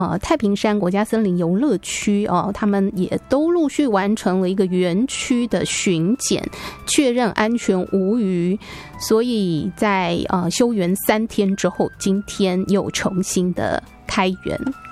太平山国家森林游乐区他们也都陆续完成了一个园区的巡检，确认安全无虞，所以在休园3天之后，今天又重新的开园。